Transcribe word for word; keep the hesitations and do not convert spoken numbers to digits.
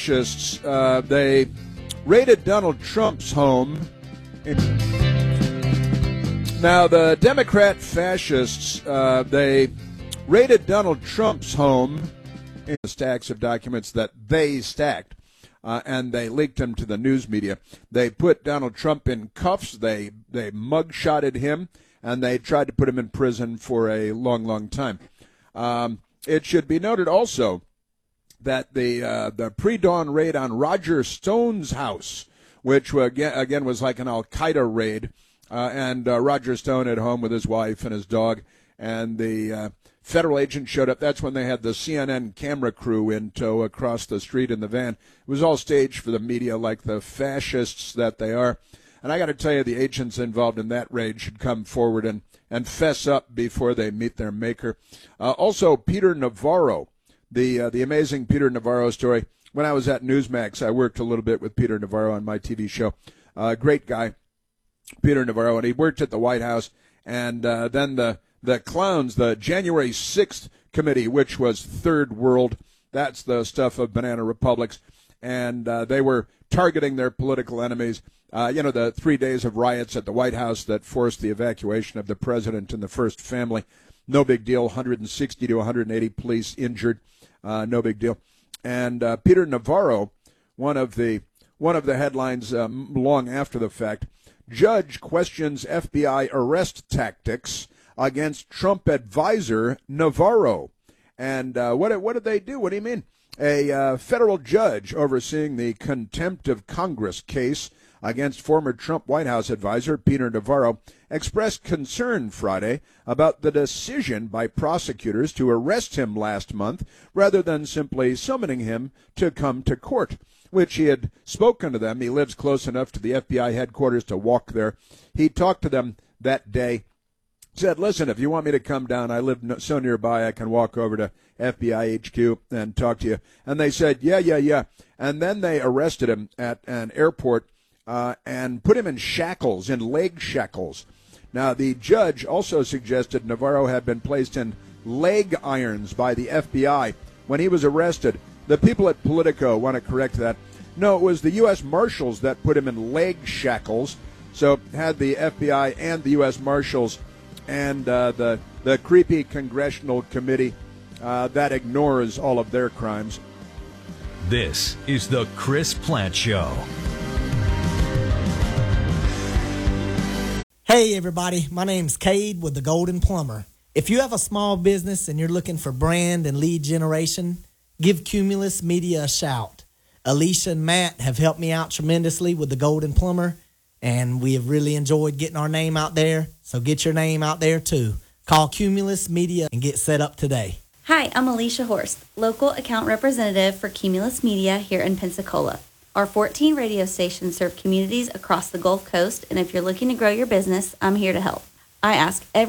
fascists, uh, they raided Donald Trump's home. In- now, the Democrat fascists, uh, they raided Donald Trump's home in stacks of documents that they stacked, uh, and they leaked them to the news media. They put Donald Trump in cuffs, they, they mugshotted him, and they tried to put him in prison for a long, long time. Um, it should be noted also that the uh, the pre-dawn raid on Roger Stone's house, which again, again was like an Al-Qaeda raid, uh, and uh, Roger Stone at home with his wife and his dog, and the uh, federal agent showed up. That's when they had the C N N camera crew in tow across the street in the van. It was all staged for the media like the fascists that they are. And I got to tell you, the agents involved in that raid should come forward and, and fess up before they meet their maker. Uh, also, Peter Navarro, the uh, the amazing Peter Navarro story. When I was at Newsmax, I worked a little bit with Peter Navarro on my T V show. Uh, great guy, Peter Navarro, and he worked at the White House. And uh, then the, the clowns, the January sixth committee, which was Third World, that's the stuff of banana republics, and uh, they were targeting their political enemies. Uh, you know, the three days of riots at the White House that forced the evacuation of the president and the first family. No big deal, one hundred sixty to one hundred eighty police injured. Uh, no big deal. And uh, Peter Navarro, one of the one of the headlines um, long after the fact, judge questions F B I arrest tactics against Trump advisor Navarro. And uh, what, what did they do? What do you mean? A uh, federal judge overseeing the contempt of Congress case against former Trump White House advisor Peter Navarro expressed concern Friday about the decision by prosecutors to arrest him last month rather than simply summoning him to come to court, which he had spoken to them. He lives close enough to the F B I headquarters to walk there. He talked to them that day, said, listen, if you want me to come down, I live so nearby I can walk over to F B I H Q and talk to you. And they said, yeah, yeah, yeah. And then they arrested him at an airport Uh, and put him in shackles, in leg shackles. Now, the judge also suggested Navarro had been placed in leg irons by the F B I when he was arrested. The people at Politico want to correct that. No, it was the U S Marshals that put him in leg shackles. So had the F B I and the U S Marshals and uh, the, the creepy congressional committee uh, that ignores all of their crimes. This is the Chris Plante Show. Hey everybody, my name's Cade with the Golden Plumber. If you have a small business and you're looking for brand and lead generation, give Cumulus Media a shout. Alicia and Matt have helped me out tremendously with the Golden Plumber, and we have really enjoyed getting our name out there, so get your name out there too. Call Cumulus Media and get set up today. Hi, I'm Alicia Horst, local account representative for Cumulus Media here in Pensacola. Our fourteen radio stations serve communities across the Gulf Coast, and if you're looking to grow your business, I'm here to help. I ask every